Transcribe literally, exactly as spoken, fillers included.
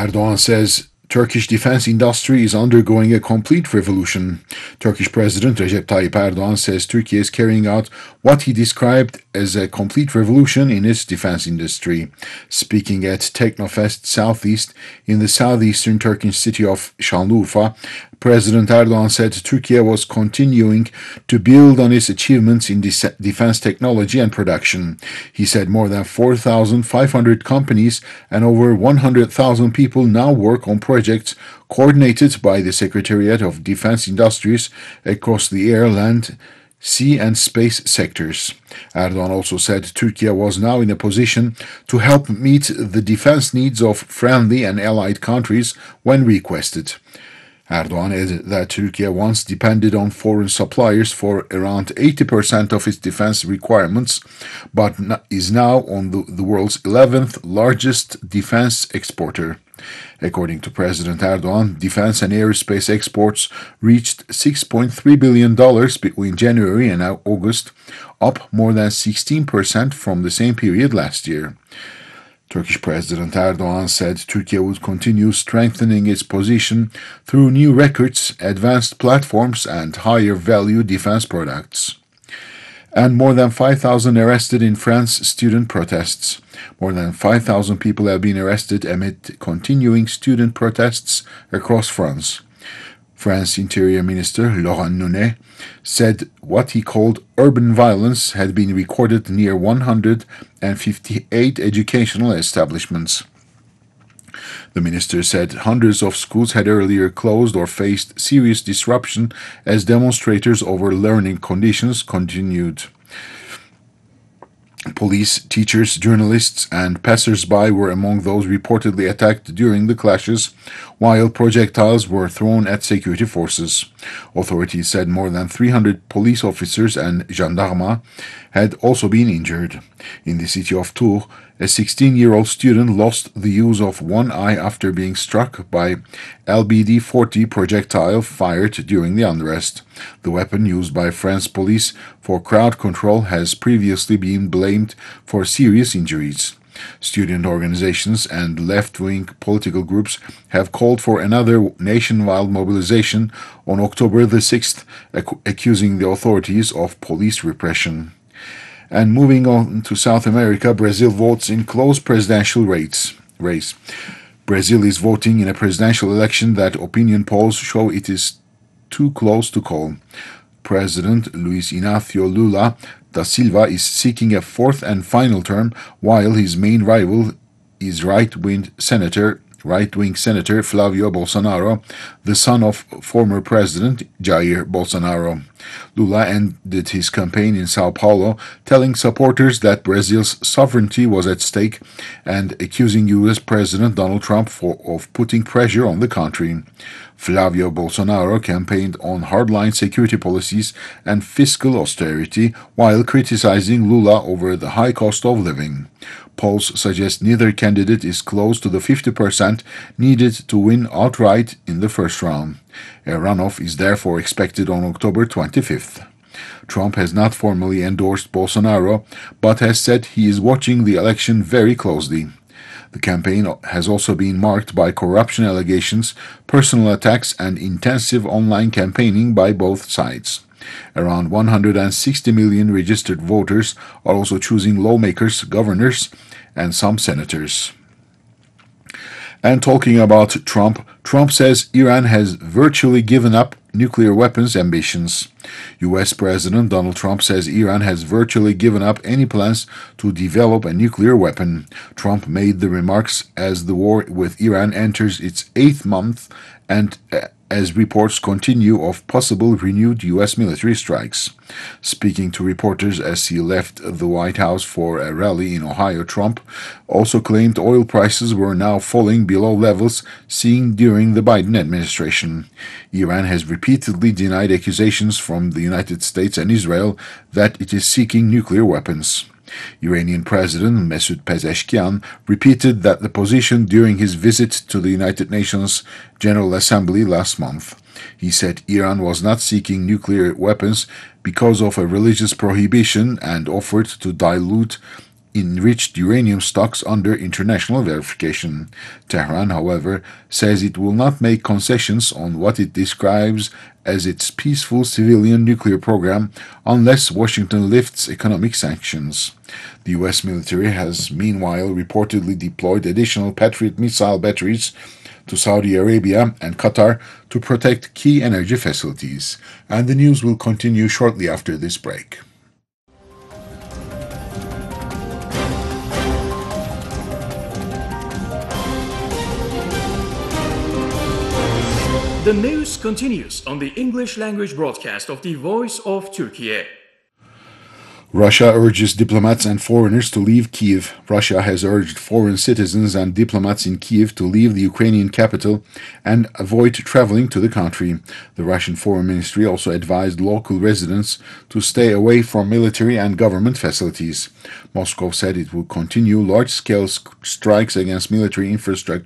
Erdogan says Turkish defense industry is undergoing a complete revolution. Turkish President Recep Tayyip Erdogan says Turkey is carrying out what he described as a complete revolution in its defense industry. Speaking at Teknofest Southeast in the southeastern Turkish city of Şanlıurfa, President Erdogan said Turkey was continuing to build on its achievements in defense technology and production. He said more than four thousand five hundred companies and over one hundred thousand people now work on projects coordinated by the Secretariat of Defense Industries across the air, land, sea and space sectors. Erdogan also said Turkey was now in a position to help meet the defense needs of friendly and allied countries when requested. Erdogan added that Turkey once depended on foreign suppliers for around eighty percent of its defense requirements, but is now on the, the world's eleventh largest defense exporter. According to President Erdogan, defense and aerospace exports reached six point three billion dollars between January and August, up more than sixteen percent from the same period last year. Turkish President Erdogan said Turkey would continue strengthening its position through new records, advanced platforms, and higher value defense products. And more than five thousand arrested in France student protests. More than five thousand people have been arrested amid continuing student protests across France. France Interior Minister Laurent Nunez said what he called urban violence had been recorded near one hundred fifty-eight educational establishments. The minister said hundreds of schools had earlier closed or faced serious disruption as demonstrators over learning conditions continued. Police, teachers, journalists, and passers-by were among those reportedly attacked during the clashes, while projectiles were thrown at security forces. Authorities said more than three hundred police officers and gendarmes had also been injured. In the city of Tours, a sixteen-year-old student lost the use of one eye after being struck by L B D forty projectile fired during the unrest. The weapon used by France police for crowd control has previously been blamed for serious injuries. Student organizations and left-wing political groups have called for another nationwide mobilization on October the sixth, ac- accusing the authorities of police repression. And moving on to South America, Brazil votes in close presidential race. race. Brazil is voting in a presidential election that opinion polls show it is too close to call. President Luiz Inácio Lula da Silva is seeking a fourth and final term, while his main rival is right-wing Senator right-wing Senator Flavio Bolsonaro, the son of former President Jair Bolsonaro. Lula ended his campaign in Sao Paulo, telling supporters that Brazil's sovereignty was at stake and accusing U S President Donald Trump for, of putting pressure on the country. Flavio Bolsonaro campaigned on hardline security policies and fiscal austerity while criticizing Lula over the high cost of living. Polls suggest neither candidate is close to the fifty percent needed to win outright in the first round. A runoff is therefore expected on October twenty-fifth. Trump has not formally endorsed Bolsonaro, but has said he is watching the election very closely. The campaign has also been marked by corruption allegations, personal attacks, and intensive online campaigning by both sides. Around one hundred sixty million registered voters are also choosing lawmakers, governors, and some senators. And talking about Trump, Trump says Iran has virtually given up nuclear weapons ambitions. U S President Donald Trump says Iran has virtually given up any plans to develop a nuclear weapon. Trump made the remarks as the war with Iran enters its eighth month and uh, as reports continue of possible renewed U S military strikes. Speaking to reporters as he left the White House for a rally in Ohio, Trump also claimed oil prices were now falling below levels seen during the Biden administration. Iran has repeatedly denied accusations from the United States and Israel that it is seeking nuclear weapons. Iranian President Masoud Pezeshkian repeated that the position during his visit to the United Nations General Assembly last month. He said Iran was not seeking nuclear weapons because of a religious prohibition and offered to dilute enriched uranium stocks under international verification. Tehran, however, says it will not make concessions on what it describes as its peaceful civilian nuclear program unless Washington lifts economic sanctions. The U S military has meanwhile reportedly deployed additional Patriot missile batteries to Saudi Arabia and Qatar to protect key energy facilities. And the news will continue shortly after this break. The news continues on the English language broadcast of the Voice of Turkey. Russia urges diplomats and foreigners to leave Kyiv. Russia has urged foreign citizens and diplomats in Kyiv to leave the Ukrainian capital and avoid traveling to the country. The Russian Foreign Ministry also advised local residents to stay away from military and government facilities. Moscow said it will continue large-scale strikes against military infrastructure